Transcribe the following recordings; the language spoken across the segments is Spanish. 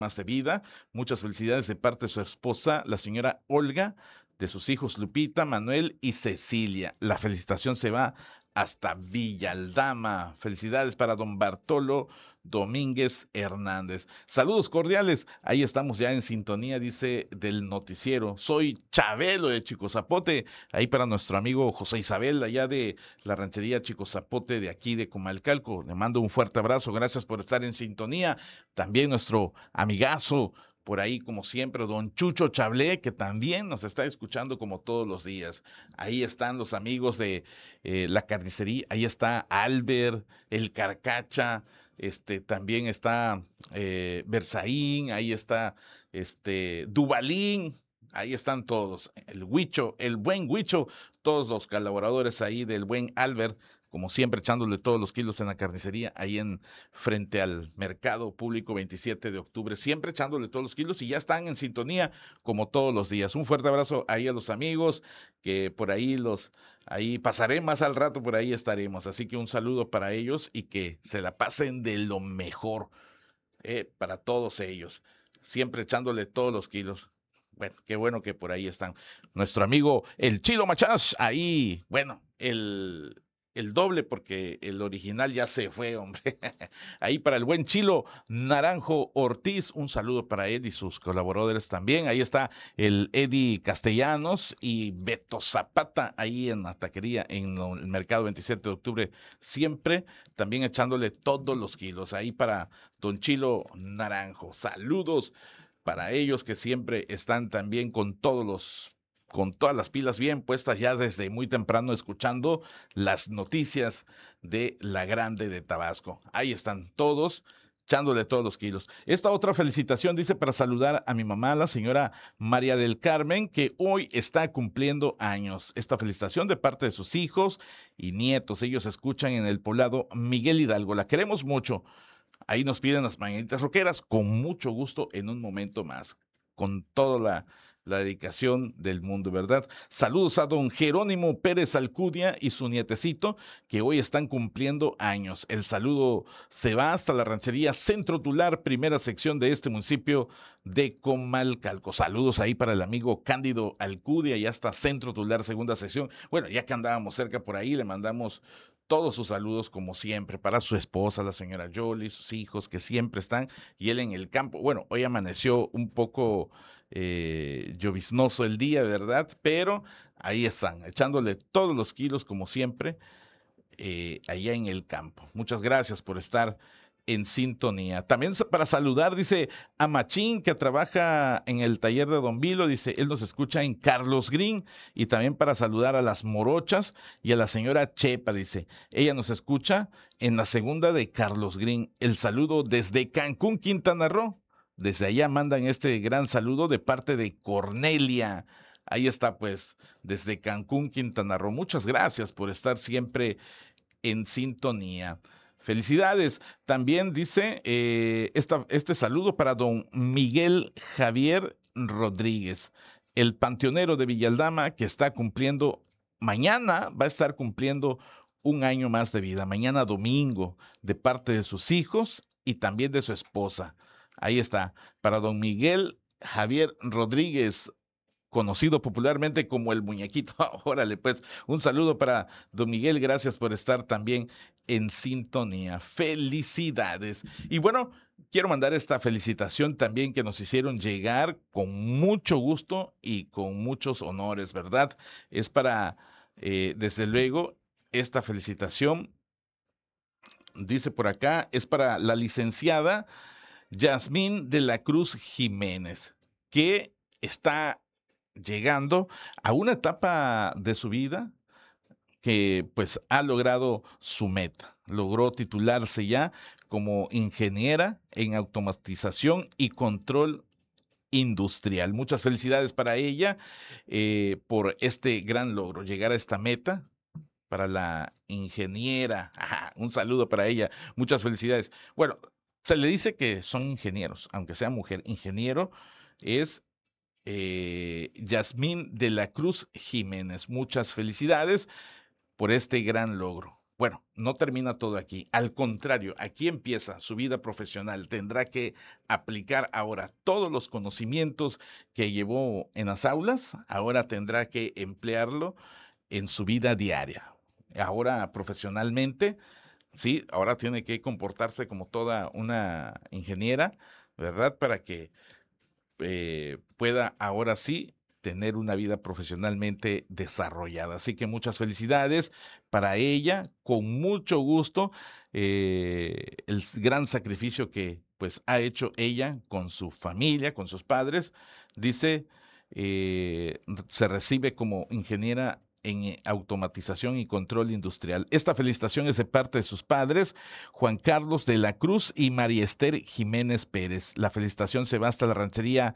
más de vida. Muchas felicidades de parte de su esposa, la señora Olga, de sus hijos Lupita, Manuel y Cecilia. La felicitación se va hasta Villaldama. Felicidades para don Bartolo Domínguez Hernández. Saludos cordiales. Ahí estamos ya en sintonía, dice del noticiero. Soy Chabelo de Chico Zapote. Ahí para nuestro amigo José Isabel, allá de la ranchería Chico Zapote de aquí de Comalcalco. Le mando un fuerte abrazo. Gracias por estar en sintonía. También nuestro amigazo por ahí, como siempre, don Chucho Chablé, que también nos está escuchando como todos los días. Ahí están los amigos de la carnicería, ahí está Albert, el Carcacha, también está Berzaín, ahí está Dubalín, ahí están todos, el Huicho, el buen Huicho, todos los colaboradores ahí del buen Albert, como siempre echándole todos los kilos en la carnicería, ahí en frente al Mercado Público 27 de octubre, siempre echándole todos los kilos y ya están en sintonía como todos los días. Un fuerte abrazo ahí a los amigos que por ahí pasaré más al rato, por ahí estaremos. Así que un saludo para ellos y que se la pasen de lo mejor para todos ellos, siempre echándole todos los kilos. Bueno, qué bueno que por ahí están. Nuestro amigo el Chilo Machás, ahí, bueno, el doble porque el original ya se fue, hombre. Ahí para el buen Chilo Naranjo Ortiz, un saludo para él y sus colaboradores también. Ahí está el Eddie Castellanos y Beto Zapata, ahí en la taquería, en el mercado 27 de octubre, siempre también echándole todos los kilos. Ahí para don Chilo Naranjo. Saludos para ellos que siempre están también con todas las pilas bien puestas ya desde muy temprano escuchando las noticias de la Grande de Tabasco. Ahí están todos echándole todos los kilos. Esta otra felicitación dice para saludar a mi mamá, la señora María del Carmen, que hoy está cumpliendo años. Esta felicitación de parte de sus hijos y nietos. Ellos escuchan en el poblado Miguel Hidalgo. La queremos mucho. Ahí nos piden las mañanitas roqueras, con mucho gusto en un momento más, con toda la dedicación del mundo, ¿verdad? Saludos a don Jerónimo Pérez Alcudia y su nietecito, que hoy están cumpliendo años. El saludo se va hasta la ranchería Centro Tular, primera sección de este municipio de Comalcalco. Saludos ahí para el amigo Cándido Alcudia y hasta Centro Tular, segunda sección. Bueno, ya que andábamos cerca por ahí, le mandamos todos sus saludos como siempre para su esposa, la señora Jolie, sus hijos que siempre están y él en el campo. Bueno, hoy amaneció un poco lloviznoso el día, ¿verdad? Pero ahí están, echándole todos los kilos como siempre allá en el campo. Muchas gracias por estar en sintonía. También para saludar, dice a Machín, que trabaja en el taller de Don Vilo, dice, él nos escucha en Carlos Green, y también para saludar a las Morochas y a la señora Chepa, dice, ella nos escucha en la segunda de Carlos Green. El saludo desde Cancún, Quintana Roo. Desde allá mandan este gran saludo de parte de Cornelia. Ahí está, pues, desde Cancún, Quintana Roo. Muchas gracias por estar siempre en sintonía. Felicidades. También dice este saludo para don Miguel Javier Rodríguez, el panteonero de Villaldama, que está cumpliendo, mañana va a estar cumpliendo un año más de vida, mañana domingo, de parte de sus hijos y también de su esposa. Ahí está, para don Miguel Javier Rodríguez, conocido popularmente como el muñequito. Órale, pues, un saludo para don Miguel, gracias por estar también en sintonía. Felicidades. Y bueno, quiero mandar esta felicitación también que nos hicieron llegar con mucho gusto y con muchos honores, ¿verdad? Es para, desde luego, esta felicitación, dice por acá, es para la licenciada Yasmín de la Cruz Jiménez, que está llegando a una etapa de su vida que pues ha logrado su meta. Logró titularse ya como ingeniera en automatización y control industrial. Muchas felicidades para ella por este gran logro, llegar a esta meta. Para la ingeniera, ajá, un saludo para ella, muchas felicidades. Bueno, se le dice que son ingenieros, aunque sea mujer. Ingeniero es Yasmín de la Cruz Jiménez. Muchas felicidades por este gran logro. bueno, no termina todo aquí. Al contrario, aquí empieza su vida profesional. Tendrá que aplicar ahora todos los conocimientos que llevó en las aulas, ahora tendrá que emplearlo en su vida diaria. Ahora profesionalmente, sí, ahora tiene que comportarse como toda una ingeniera, ¿verdad? Para que pueda ahora sí tener una vida profesionalmente desarrollada. Así que muchas felicidades para ella, con mucho gusto, el gran sacrificio que pues ha hecho ella con su familia, con sus padres. Dice, se recibe como ingeniera en automatización y control industrial. Esta felicitación es de parte de sus padres, Juan Carlos de la Cruz y María Esther Jiménez Pérez. La felicitación se va hasta la ranchería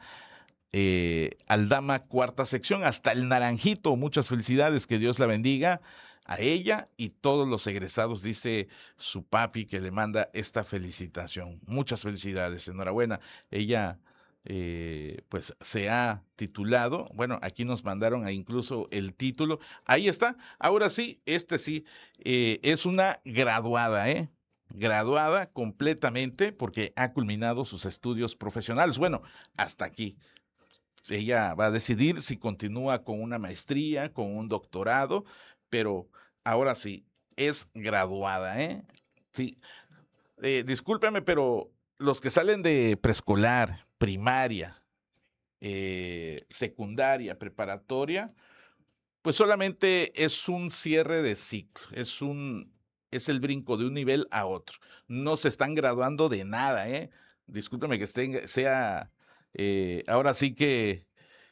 Aldama, cuarta sección, hasta el Naranjito. Muchas felicidades, que Dios la bendiga a ella y todos los egresados, dice su papi, que le manda esta felicitación. Muchas felicidades, enhorabuena. Ella pues se ha titulado, bueno, aquí nos mandaron incluso el título, ahí está, ahora sí, sí, es una graduada, graduada completamente porque ha culminado sus estudios profesionales. Bueno, hasta aquí. Ella va a decidir si continúa con una maestría, con un doctorado, pero ahora sí, es graduada, ¿eh? Sí, discúlpeme, pero los que salen de preescolar, primaria, secundaria, preparatoria, pues solamente es un cierre de ciclo, es el brinco de un nivel a otro. No se están graduando de nada, ¿eh? Discúlpeme que sea ahora sí que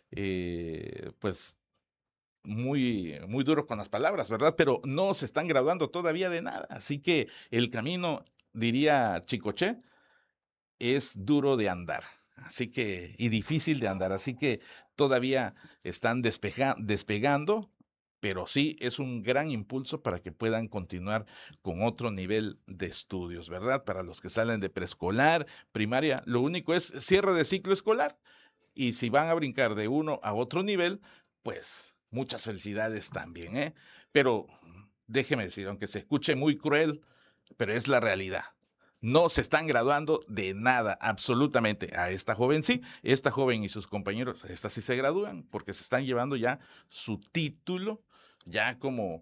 pues muy, muy duro con las palabras, ¿verdad? Pero no se están graduando todavía de nada. Así que el camino, diría Chicoche, es duro de andar. Así que, y difícil de andar. Así que todavía están despegando, pero sí es un gran impulso para que puedan continuar con otro nivel de estudios, ¿verdad? Para los que salen de preescolar, primaria, lo único es cierre de ciclo escolar. Y si van a brincar de uno a otro nivel, pues muchas felicidades también, ¿eh? Pero déjeme decir, aunque se escuche muy cruel, pero es la realidad. No se están graduando de nada, absolutamente. A esta joven sí, esta joven y sus compañeros, esta sí se gradúan, porque se están llevando ya su título, ya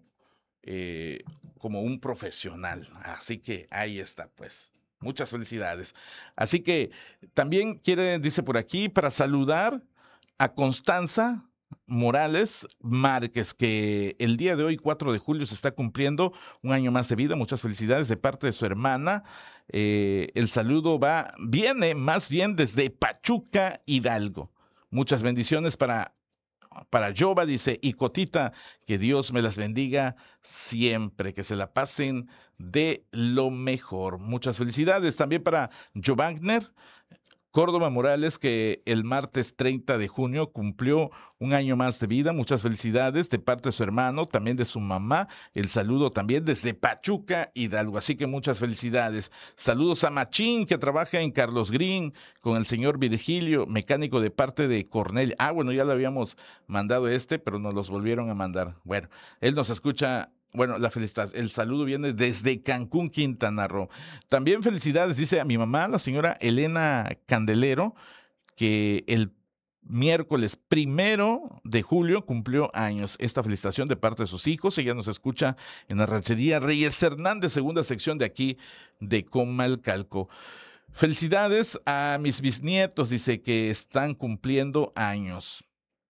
como un profesional. Así que ahí está, pues. Muchas felicidades. Así que también dice por aquí, para saludar a Constanza Morales Márquez, que el día de hoy, 4 de julio, se está cumpliendo un año más de vida. Muchas felicidades de parte de su hermana. El saludo viene más bien desde Pachuca, Hidalgo. Muchas bendiciones para Jova, dice, y Cotita, que Dios me las bendiga siempre, que se la pasen de lo mejor. Muchas felicidades también para Jovagner Córdoba Morales, que el martes 30 de junio cumplió un año más de vida. Muchas felicidades de parte de su hermano, también de su mamá. El saludo también desde Pachuca, Hidalgo. Así que muchas felicidades. Saludos a Machín, que trabaja en Carlos Green, con el señor Virgilio, mecánico de parte de Cornell. Bueno, ya le habíamos mandado pero nos los volvieron a mandar. Bueno, él nos escucha. Bueno, el saludo viene desde Cancún, Quintana Roo. También felicidades, dice a mi mamá, la señora Elena Candelero, que el miércoles 1 de julio cumplió años. Esta felicitación de parte de sus hijos. Ella nos escucha en la ranchería Reyes Hernández, segunda sección de aquí de Comalcalco. Felicidades a mis bisnietos, dice, que están cumpliendo años.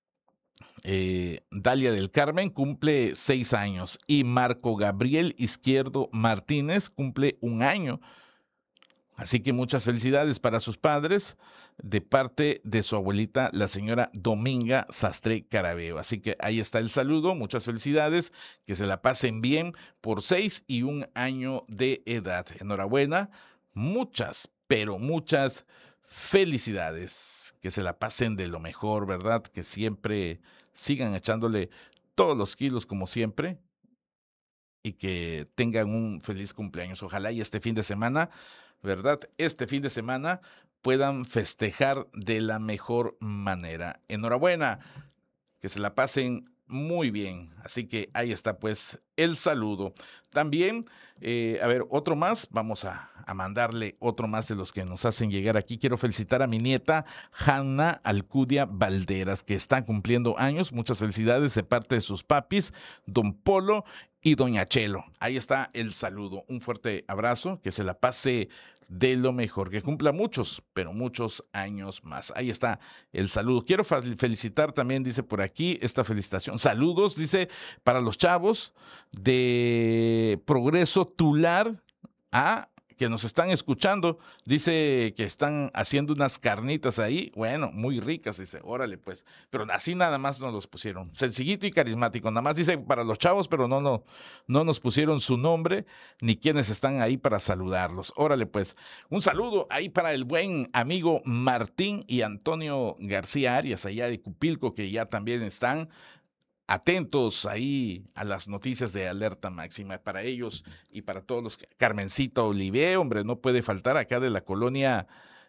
Dalia del Carmen cumple 6 años y Marco Gabriel Izquierdo Martínez cumple 1 año. Así que muchas felicidades para sus padres de parte de su abuelita, la señora Dominga Sastre Carabeo. Así que ahí está el saludo, muchas felicidades, que se la pasen bien por 6 y 1 año de edad. Enhorabuena, muchas, pero muchas felicidades, que se la pasen de lo mejor, ¿verdad? Que siempre sigan echándole todos los kilos como siempre y que tengan un feliz cumpleaños. Ojalá y este fin de semana, ¿verdad? Este fin de semana puedan festejar de la mejor manera. Enhorabuena, que se la pasen muy bien. Así que ahí está pues el saludo. También, a ver, otro más, vamos a mandarle otro más de los que nos hacen llegar aquí. Quiero felicitar a mi nieta Hanna Alcudia Valderas, que está cumpliendo años. Muchas felicidades de parte de sus papis, don Polo y doña Chelo. Ahí está el saludo. Un fuerte abrazo, que se la pase de lo mejor, que cumpla muchos, pero muchos años más. Ahí está el saludo. Quiero felicitar también, dice por aquí, esta felicitación. Saludos, dice, para los chavos de Progreso Tular, que nos están escuchando. Dice que están haciendo unas carnitas ahí, bueno, muy ricas, dice, órale pues, pero así nada más nos los pusieron, sencillito y carismático, nada más dice para los chavos, pero no nos pusieron su nombre, ni quienes están ahí para saludarlos. Órale pues, un saludo ahí para el buen amigo Martín y Antonio García Arias, allá de Cupilco, que ya también están atentos ahí a las noticias de Alerta Máxima para ellos y para todos los. Carmencita Olivé, hombre, no puede faltar acá de la colonia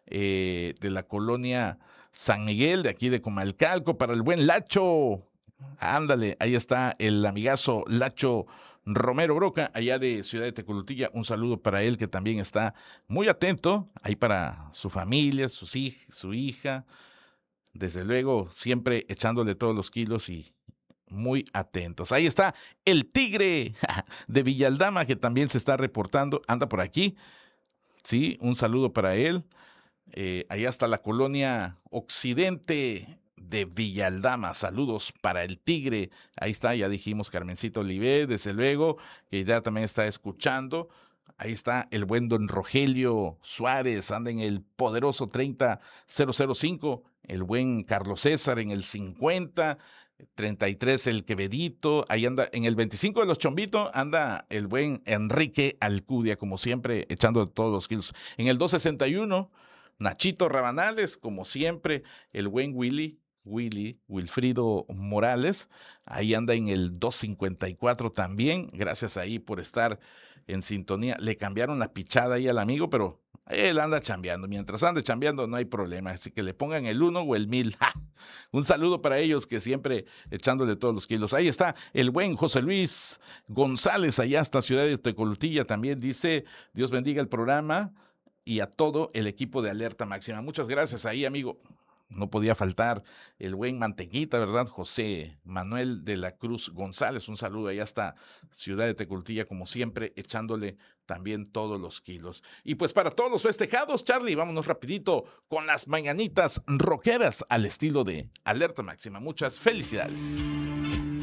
San Miguel, de aquí de Comalcalco, para el buen Lacho. Ándale, ahí está el amigazo Lacho Romero Broca, allá de Ciudad de Tecolutilla. Un saludo para él, que también está muy atento ahí para su familia, su hija. Desde luego, siempre echándole todos los kilos y muy atentos. Ahí está el Tigre de Villaldama, que también se está reportando, anda por aquí. Sí, un saludo para él. Allá está la colonia Occidente de Villaldama. Saludos para el Tigre. Ahí está, ya dijimos, Carmencita Olivé, desde luego, que ya también está escuchando. Ahí está el buen don Rogelio Suárez, anda en el poderoso 30005. El buen Carlos César en el 50. 33 el Quevedito, ahí anda, en el 25 de los Chombitos anda el buen Enrique Alcudia, como siempre, echando todos los kilos. En el 261, Nachito Rabanales, como siempre, el buen Wilfrido Morales, ahí anda en el 254 también, gracias ahí por estar en sintonía. Le cambiaron la pichada ahí al amigo, pero él anda chambeando. Mientras ande chambeando no hay problema, así que le pongan el 1 o el 1000. ¡Ja! Un saludo para ellos, que siempre echándole todos los kilos. Ahí está el buen José Luis González, allá hasta Ciudad de Tecolutilla, también dice, Dios bendiga el programa y a todo el equipo de Alerta Máxima. Muchas gracias ahí, amigo. No podía faltar el buen Mantequita, ¿verdad? José Manuel de la Cruz González. Un saludo allá hasta Ciudad de Tecolutilla, como siempre, echándole también todos los kilos. Y pues para todos los festejados, Charlie, vámonos rapidito con las mañanitas rockeras al estilo de Alerta Máxima. Muchas felicidades.